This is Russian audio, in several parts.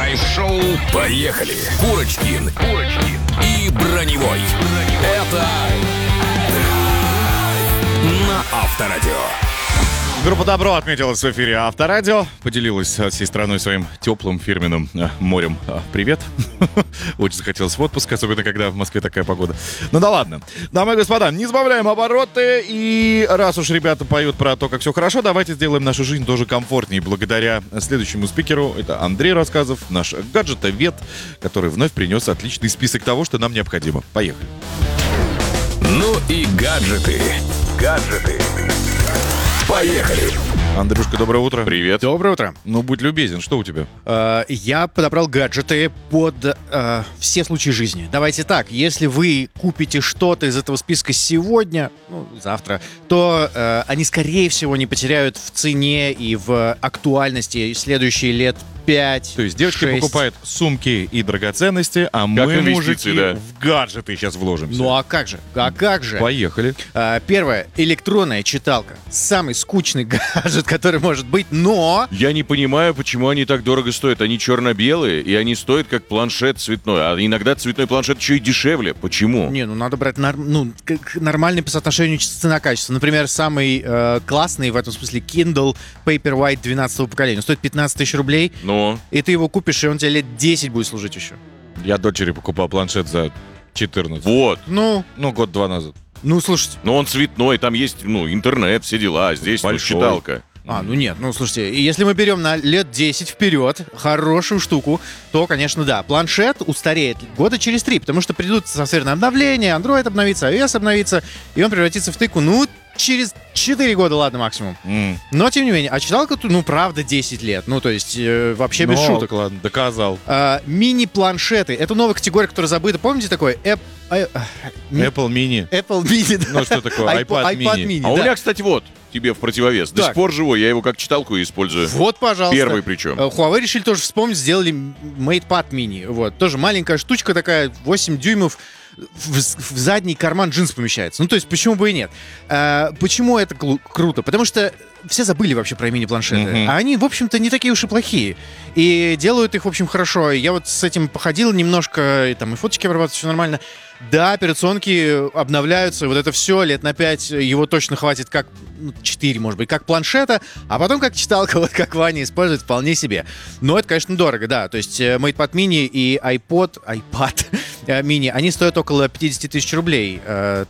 Драйв-шоу. Поехали. Курочкин и Броневой. Это Драйв на Авторадио. Группа «Добро» отметилась в эфире Авторадио. Поделилась всей страной своим теплым фирменным морем. Привет. Очень захотелось в отпуск, особенно когда в Москве такая погода. Ну да ладно. Дамы и господа, не сбавляем обороты. И раз уж ребята поют про то, как все хорошо, давайте сделаем нашу жизнь тоже комфортнее. Благодаря следующему спикеру, это Андрей Рассказов, наш гаджетовед, который вновь принес отличный список того, что нам необходимо. Поехали. Ну и гаджеты. Поехали. Андрюшка, доброе утро. Привет. Доброе утро. Ну, будь любезен, что у тебя? Я подобрал гаджеты под все случаи жизни. Давайте так, если вы купите что-то из этого списка сегодня, завтра, то они, скорее всего, не потеряют в цене и в актуальности следующие лет 5. То есть девочки 6. покупают сумки и драгоценности, а мы, инвестиции, мужики, да. в гаджеты сейчас вложимся. Ну а как же? Поехали. Первое. Электронная читалка. Самый скучный гаджет, который может быть, но... Я не понимаю, почему они так дорого стоят. Они черно-белые, и они стоят как планшет цветной. А иногда цветной планшет еще и дешевле. Почему? Не, надо брать нормальный по соотношению цена-качество. Например, самый классный в этом смысле Kindle Paperwhite 12-го поколения. Он стоит 15 тысяч рублей. И ты его купишь, и он тебе лет 10 будет служить еще. Я дочери покупал планшет за 14. Вот. Год-два назад. Слушайте. Но он цветной, там есть, интернет, все дела. А здесь Большой. читалка. Слушайте, если мы берем на лет 10 вперед хорошую штуку, то, конечно, да, планшет устареет года через 3, потому что придут софтверные обновления, Android обновится, iOS обновится, и он превратится в тыку, через 4 года, ладно, максимум. Но, тем не менее, а читалка, правда, 10 лет. То есть, вообще без шуток. Ладно, доказал. Мини-планшеты. Это новая категория, которая забыта. Помните такое? Apple Mini. Apple Mini, да. Что такое? iPad Mini. А у меня, кстати, тебе в противовес. До сих пор живой, я его как читалку использую. Вот, пожалуйста. Первый причем. Huawei решили тоже вспомнить, сделали MatePad Mini. Тоже маленькая штучка такая, 8 дюймов, в задний карман джинс помещается. То есть, почему бы и нет? Почему это круто? Потому что все забыли вообще про мини-планшеты. А они, в общем-то, не такие уж и плохие. И делают их, в общем, хорошо. Я с этим походил немножко, и фоточки обрабатывают, все нормально. Да, операционки обновляются, вот это все лет на 5 его точно хватит, как 4, может быть, как планшета, а потом как читалка, вот как Ваня использует, вполне себе. Но это, конечно, дорого, да. То есть MatePad Mini и iPad Mini, они стоят около 50 тысяч рублей.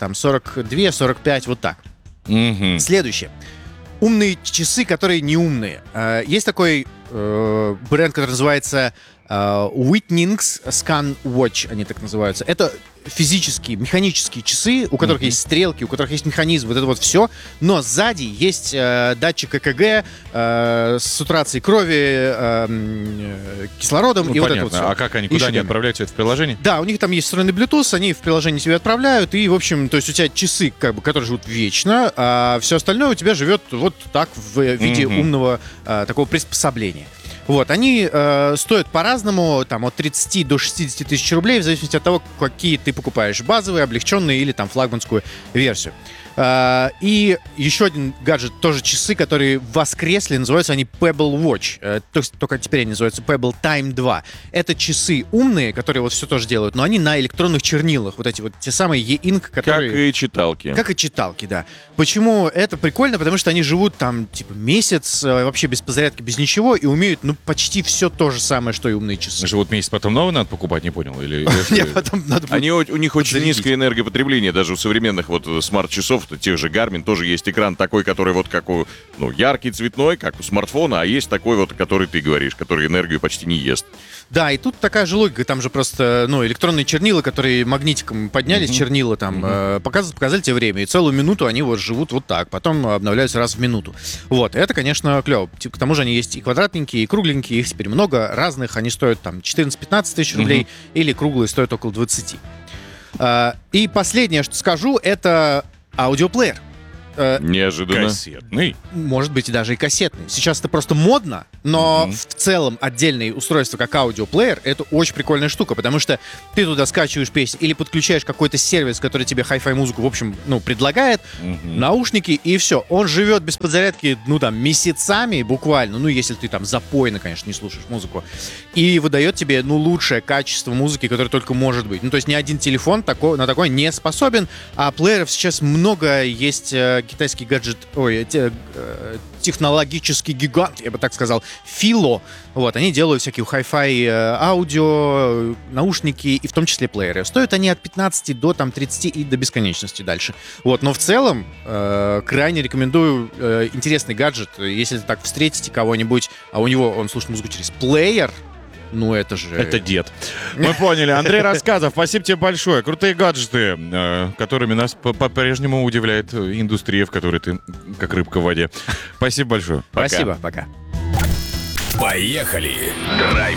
42-45, вот так. Следующее. Умные часы, которые не умные. Есть такой бренд, который называется Witnings Scan Watch, они так называются. Это физические, механические часы, у которых есть стрелки, у которых есть механизм, вот это вот все, но сзади есть датчик ЭКГ с сатурацией крови, кислородом и понятно. вот это вот все. А как они, куда они отправляют все это в приложение? Да, у них там есть встроенный Bluetooth, они в приложении себе отправляют, и, в общем, то есть у тебя часы, которые живут вечно, а все остальное у тебя живет вот так в виде умного такого приспособления. Они стоят по-разному, от 30 до 60 тысяч рублей, в зависимости от того, какие ты покупаешь, базовые, облегченные или флагманскую версию. И еще один гаджет, тоже часы, которые воскресли, называются они Pebble Watch. Только теперь они называются Pebble Time 2. Это часы умные, которые все тоже делают, но они на электронных чернилах. Вот эти вот те самые e-ink, которые... Как и читалки. Как и читалки, да. Почему это прикольно? Потому что они живут месяц вообще без подзарядки, без ничего, и умеют, почти все то же самое, что и умные часы. Живут месяц, потом новый надо покупать, не понял? Нет, потом надо будет... У них очень низкое энергопотребление, даже у современных смарт-часов, тех же Garmin, тоже есть экран такой, который как у, яркий, цветной, как у смартфона, а есть такой который ты говоришь, который энергию почти не ест. Да, и тут такая же логика, там же просто, электронные чернила, которые магнитиком поднялись, чернила показали тебе время, и целую минуту они живут вот так, потом обновляются раз в минуту. Это, конечно, клево. К тому же они есть и квадратненькие, и кругленькие, их теперь много разных, они стоят 14-15 тысяч рублей, или круглые стоят около 20. И последнее, что скажу, это аудиоплеер. Неожиданно. Кассетный. Может быть, и даже и кассетный. Сейчас это просто модно, но в целом отдельные устройства, как аудиоплеер, это очень прикольная штука, потому что ты туда скачиваешь песни или подключаешь какой-то сервис, который тебе хай-фай музыку, в общем, предлагает, наушники, и все. Он живет без подзарядки, месяцами буквально, если ты там запойно, конечно, не слушаешь музыку, и выдает тебе, лучшее качество музыки, которое только может быть. То есть ни один телефон на такое не способен, а плееров сейчас много, есть китайский гаджет, технологический гигант, я бы так сказал, Фило. Они делают всякие хай-фай аудио, наушники и в том числе плееры. Стоят они от 15 до 30 и до бесконечности дальше. Но в целом крайне рекомендую интересный гаджет. Если так встретите кого-нибудь, а у него он слушает музыку через плеер, это же... Это дед. Мы поняли. Андрей Рассказов, спасибо тебе большое. Крутые гаджеты, которыми нас по-прежнему удивляет индустрия, в которой ты как рыбка в воде. Спасибо большое. Спасибо, пока. Поехали! Драйв